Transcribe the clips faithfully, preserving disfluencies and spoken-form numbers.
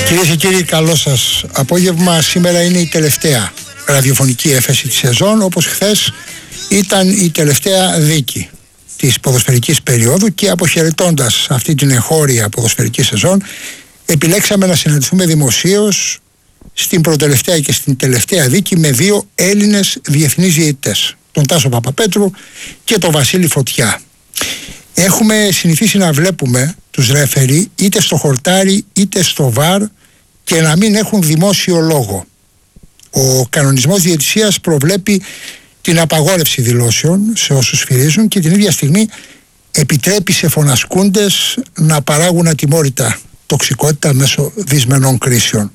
Κυρίες και κύριοι, καλό σας απόγευμα. Σήμερα είναι η τελευταία ραδιοφωνική έφεση της σεζόν, όπως χθες ήταν η τελευταία δίκη της ποδοσφαιρικής περίοδου και αποχαιρετώντας αυτή την εγχώρια ποδοσφαιρική σεζόν, επιλέξαμε να συναντηθούμε δημοσίως στην προτελευταία και στην τελευταία δίκη με δύο Έλληνες διεθνείς διαιτητές, τον Τάσο Παπαπέτρου και τον Βασίλη Φωτιά. Έχουμε συνηθίσει να βλέπουμε τους ρέφερι είτε στο χορτάρι είτε στο βαρ και να μην έχουν δημόσιο λόγο. Ο κανονισμός διαιτησίας προβλέπει την απαγόρευση δηλώσεων σε όσους σφυρίζουν και την ίδια στιγμή επιτρέπει σε φωνασκούντες να παράγουν ατιμόρυτα τοξικότητα μέσω δυσμενών κρίσεων.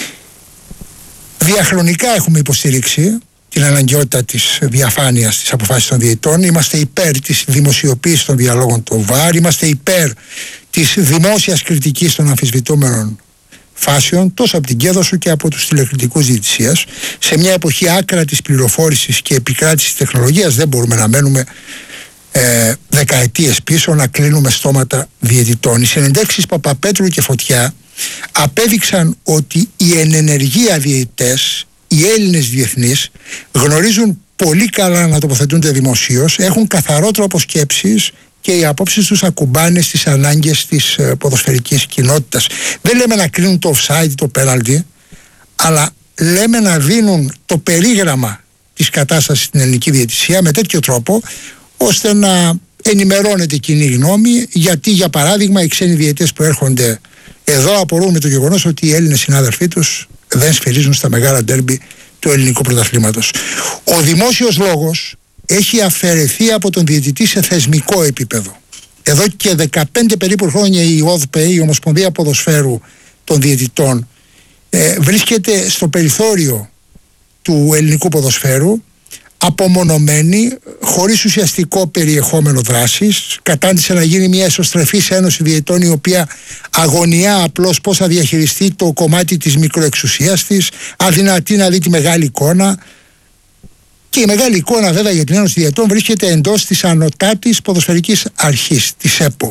Διαχρονικά έχουμε υποστηρίξει την αναγκαιότητα της διαφάνειας στις αποφάσεις των διαιτητών. Είμαστε υπέρ της δημοσιοποίησης των διαλόγων του ΒΑΡ, είμαστε υπέρ της δημόσιας κριτικής των αμφισβητούμενων φάσεων, τόσο από την Κέδωσο και από τους τηλεκριτικούς διαιτησίας. Σε μια εποχή άκρατης πληροφόρησης και επικράτησης τεχνολογίας δεν μπορούμε να μένουμε ε, δεκαετίες πίσω, να κλείνουμε στόματα διαιτητών. Οι συνεντεύξεις Παπαπέτρου και Φωτιά απέδειξαν ότι οι ενενεργεία διαιτητές, οι Έλληνες διεθνείς, γνωρίζουν πολύ καλά να τοποθετούνται δημοσίως, έχουν καθαρό τρόπο σκέψης και οι απόψεις τους ακουμπάνε στις ανάγκες της ε, ποδοσφαιρικής κοινότητας. Δεν λέμε να κρίνουν το offside, το penalty, αλλά λέμε να δίνουν το περίγραμμα της κατάστασης στην ελληνική διαιτησία με τέτοιο τρόπο ώστε να ενημερώνεται η κοινή γνώμη, γιατί για παράδειγμα οι ξένοι διαιτητές που έρχονται εδώ απορούν με το γεγονός ότι οι Έλληνες συνάδελφοί τους δεν σφυρίζουν στα μεγάλα ντέρμπι του ελληνικού πρωταθλήματος. Ο δημόσιος λόγος έχει αφαιρεθεί από τον διαιτητή σε θεσμικό επίπεδο. Εδώ και δεκαπέντε περίπου χρόνια η ΟΔΠΕ, η Ομοσπονδία Ποδοσφαίρου των Διαιτητών, ε, βρίσκεται στο περιθώριο του ελληνικού ποδοσφαίρου, απομονωμένη, χωρίς ουσιαστικό περιεχόμενο δράσης. Κατάντησε να γίνει μια εσωστρεφής ένωση διαιτητών η οποία αγωνιά απλώς πώς θα διαχειριστεί το κομμάτι της μικροεξουσίας της, αδυνατή να δει τη μεγάλη εικόνα. Και η μεγάλη εικόνα βέβαια για την Ένωση Διαιτητών βρίσκεται εντός της ανωτάτης ποδοσφαιρικής αρχής, της ΕΠΟ.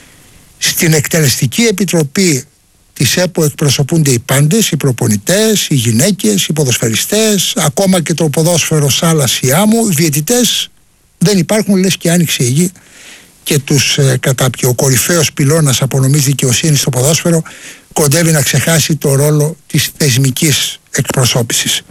Στην εκτελεστική επιτροπή της ΕΠΟ εκπροσωπούνται οι πάντες, οι προπονητές, οι γυναίκες, οι ποδοσφαιριστές, ακόμα και το ποδόσφαιρο σάλας ή άμμου. Διαιτητές δεν υπάρχουν, λες και άνοιξε η γη και τους ε, κατάπιε. Ο κορυφαίος πυλώνας απονομής δικαιοσύνης στο ποδόσφαιρο κοντεύει να ξεχάσει το ρόλο της θεσμικής εκπροσώπησης.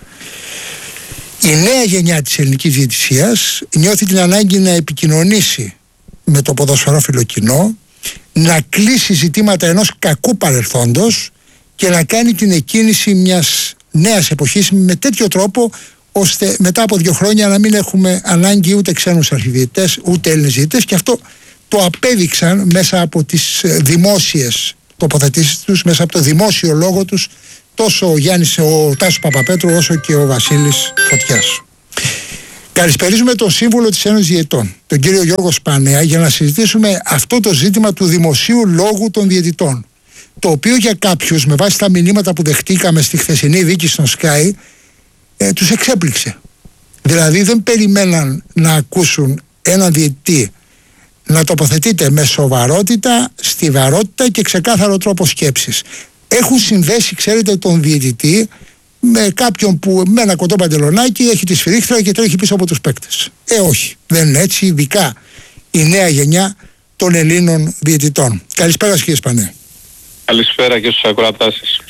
Η νέα γενιά της ελληνικής διαιτησίας νιώθει την ανάγκη να επικοινωνήσει με το ποδοσφαιρόφιλο κοινό, να κλείσει ζητήματα ενός κακού παρελθόντος και να κάνει την εκκίνηση μιας νέας εποχής με τέτοιο τρόπο ώστε μετά από δύο χρόνια να μην έχουμε ανάγκη ούτε ξένους αρχιδιαιτητές ούτε Έλληνες διαιτητές, και αυτό το απέδειξαν μέσα από τις δημόσιες τοποθετήσεις τους, μέσα από το δημόσιο λόγο τους, τόσο ο Γιάννης, ο Τάσος Παπαπέτρου όσο και ο Βασίλης Φωτιάς. Καλησπερίζουμε τον σύμβουλο της Ένωσης Διαιτητών, τον κύριο Γιώργο Σπανέα, για να συζητήσουμε αυτό το ζήτημα του δημοσίου λόγου των διαιτητών, το οποίο για κάποιους, με βάση τα μηνύματα που δεχτήκαμε στη χθεσινή δίκη στον Sky, ε, τους εξέπληξε. Δηλαδή δεν περιμέναν να ακούσουν έναν διαιτητή να τοποθετείται με σοβαρότητα, στιβαρότητα και ξεκάθαρο τρόπο σκέψης. Έχουν συνδέσει, ξέρετε, τον διαιτητή με κάποιον που με ένα κοντό παντελονάκι έχει τη σφυρίχτρα και τρέχει πίσω από τους παίκτες. Ε, όχι, δεν είναι έτσι, ειδικά η νέα γενιά των Ελλήνων διαιτητών. Καλησπέρα κύριε Σπανέ. Καλησπέρα και στους ακροατάς σας.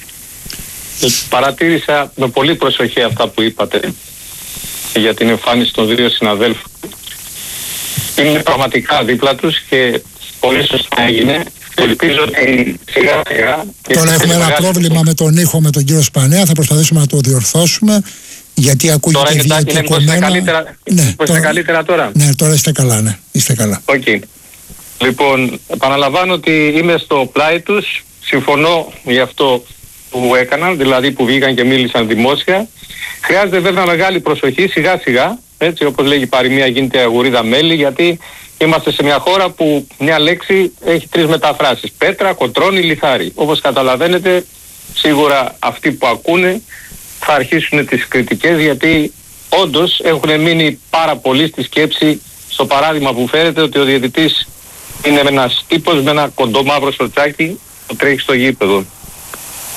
Παρατήρησα με πολύ προσοχή αυτά που είπατε για την εμφάνιση των δύο συναδέλφων. Είναι πραγματικά δίπλα τους και πολύ σωστά έγινε. Ελπίζω ότι σιγά σιγά... Τώρα έχουμε ένα πρόβλημα με τον ήχο με τον κύριο Σπανέα, θα προσπαθήσουμε να το διορθώσουμε, γιατί ακούγεται διακεκομένα. Τώρα καλύτερα, ναι, τώρα, καλύτερα τώρα. Ναι, τώρα είστε καλά, ναι, είστε καλά. Okay. Λοιπόν, επαναλαμβάνω ότι είμαι στο πλάι τους, συμφωνώ για αυτό που έκαναν, δηλαδή που βγήκαν και μίλησαν δημόσια. Χρειάζεται βέβαια μεγάλη προσοχή, σιγά σιγά, έτσι όπως λέγει η παροιμία, γίνεται αγουρίδα μέλι, γιατί είμαστε σε μια χώρα που μια λέξη έχει τρεις μεταφράσεις. Πέτρα, κοτρώνη, λιθάρι. Όπως καταλαβαίνετε, σίγουρα αυτοί που ακούνε θα αρχίσουν τις κριτικές, γιατί όντως έχουν μείνει πάρα πολύ στη σκέψη, στο παράδειγμα που φέρετε, ότι ο διαιτητής είναι ένας τύπος με ένα κοντό μαύρο σορτσάκι που τρέχει στο γήπεδο.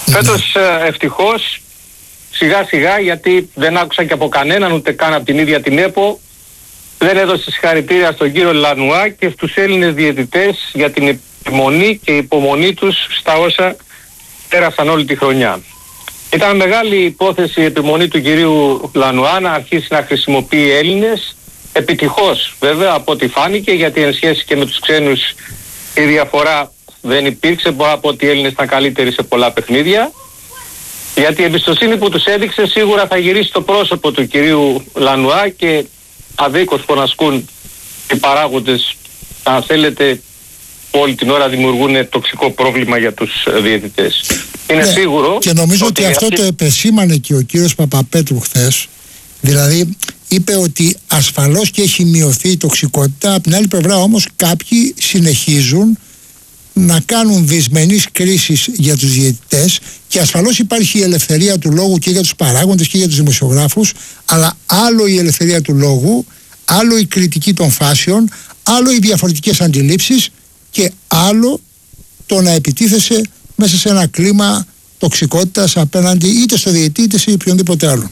Ναι. Φέτος ευτυχώς σιγά σιγά, γιατί δεν άκουσα και από κανέναν ούτε καν από την ίδια την ΕΠΟ, δεν έδωσε συγχαρητήρια στον κύριο Λανουά και στους Έλληνες διαιτητές για την επιμονή και υπομονή τους στα όσα πέρασαν όλη τη χρονιά. Ήταν μεγάλη υπόθεση η επιμονή του κυρίου Λανουά να αρχίσει να χρησιμοποιεί Έλληνες, επιτυχώς βέβαια από ό,τι φάνηκε, γιατί εν σχέση και με τους ξένους η διαφορά δεν υπήρξε, από ότι οι Έλληνες ήταν καλύτεροι σε πολλά παιχνίδια. Γιατί η εμπιστοσύνη που τους έδειξε σίγουρα θα γυρίσει στο πρόσωπο του κυρίου Λανουά και αδίκως που ασκούν οι παράγοντες, αν θέλετε, όλη την ώρα δημιουργούν τοξικό πρόβλημα για τους διαιτητές. Είναι ναι, σίγουρο. Και νομίζω ότι, ότι αυτό αυτή... το επεσήμανε και ο κύριος Παπαπέτρου χθες. Δηλαδή είπε ότι ασφαλώς και έχει μειωθεί η τοξικότητα, από την άλλη πλευρά όμως κάποιοι συνεχίζουν να κάνουν δυσμενείς κρίσεις για τους διαιτητές και ασφαλώς υπάρχει η ελευθερία του λόγου και για τους παράγοντες και για τους δημοσιογράφους, αλλά άλλο η ελευθερία του λόγου, άλλο η κριτική των φάσεων, άλλο οι διαφορετικές αντιλήψεις και άλλο το να επιτίθεσαι μέσα σε ένα κλίμα τοξικότητας απέναντι είτε στο διαιτητή είτε σε οποιονδήποτε άλλο.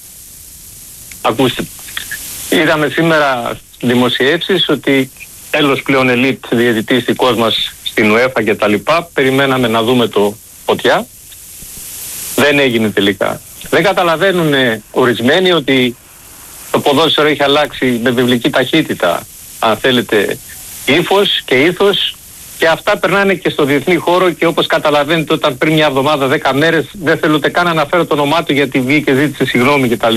Ακούστε, είδαμε σήμερα δημοσιεύσεις ότι τέλος πλέον ελίτ διαιτητής δικός μας στην UEFA και τα λοιπά, περιμέναμε να δούμε το Φωτιά, δεν έγινε τελικά. Δεν καταλαβαίνουν ορισμένοι ότι το ποδόσφαιρο έχει αλλάξει με βιβλική ταχύτητα, αν θέλετε, ύφος και ήθος, και αυτά περνάνε και στο διεθνή χώρο. Και όπως καταλαβαίνετε, όταν πριν μια εβδομάδα, δέκα μέρες, δεν θέλω ούτε καν να αναφέρω το όνομά του γιατί βγήκε, ζήτησε συγγνώμη κτλ.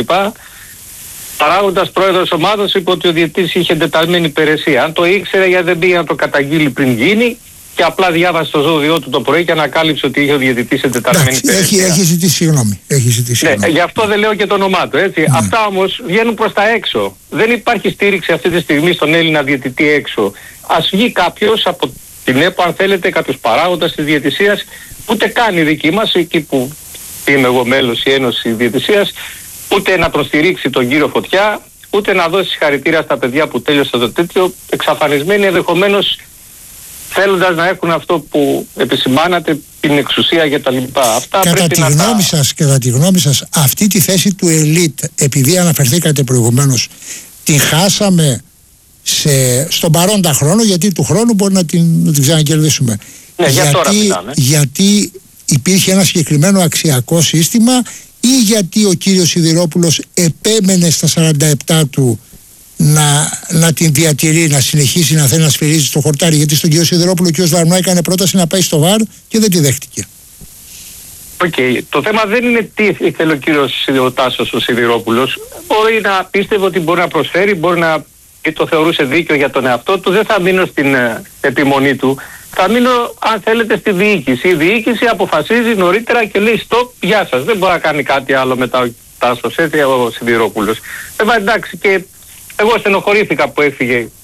Παράγοντας πρόεδρος ομάδας είπε ότι ο διαιτητής είχε εντεταλμένη υπηρεσία. Αν το ήξερε, γιατί δεν πήγε να το καταγγείλει πριν γίνει, και απλά διάβασε το ζώδιό του το πρωί και ανακάλυψε ότι είχε ο διαιτητής εντεταλμένη υπηρεσία. Έχει, έχει ζητήσει συγγνώμη. Έχει ζητήσει ναι, συγγνώμη. Γι' αυτό δεν λέω και το όνομά του. Έτσι. Ναι. Αυτά όμως βγαίνουν προς τα έξω. Δεν υπάρχει στήριξη αυτή τη στιγμή στον Έλληνα διαιτητή έξω. Ας βγει κάποιος από την ΕΠΟ, αν θέλετε, κάποιος παράγοντας της διαιτησίας, ούτε καν η δική μας, εκεί που είμαι εγώ μέλος η Ένωση Διαιτησίας, ούτε να προστηρίξει τον κύριο Φωτιά, ούτε να δώσει συγχαρητήρια στα παιδιά που τέλειωσαν το τέτοιο, εξαφανισμένοι ενδεχομένως θέλοντας να έχουν αυτό που επισημάνατε, την εξουσία για τα λοιπά. Αυτά κατά πρέπει τη να γνώμη τα... σας, κατά τη γνώμη σας, αυτή τη θέση του ελίτ, επειδή αναφερθήκατε προηγουμένως, την χάσαμε σε, στον παρόντα χρόνο, γιατί του χρόνου μπορεί να την, να την ξανακερδίσουμε. Ναι, για γιατί, τώρα μιλάμε. Γιατί υπήρχε ένα συγκεκριμένο αξιακό σύστημα ή γιατί ο κύριος Σιδηρόπουλος επέμενε στα σαράντα επτά του να, να την διατηρεί, να συνεχίσει να θέλει να σφυρίζει στο χορτάρι, γιατί στον κύριο Σιδηρόπουλο ο κύριος Βαρνό έκανε πρόταση να πάει στο ΒΑΡ και δεν τη δέχτηκε. Οκ. Okay. Το θέμα δεν είναι τι ήθελε ο κύριος Τάσος ο Σιδηρόπουλος. Μπορεί να πίστευε ότι μπορεί να προσφέρει, μπορεί να το θεωρούσε δίκαιο για τον εαυτό του. Δεν θα μείνω στην ε, επιμονή του. Θα μείνω, αν θέλετε, στη διοίκηση. Η διοίκηση αποφασίζει νωρίτερα και λέει stop, γεια σας. Δεν μπορεί να κάνει κάτι άλλο μετά ο Τάσος, έτσι, ο Σιδηρόπουλος. Ε, εντάξει, και εγώ στενοχωρήθηκα που έφυγε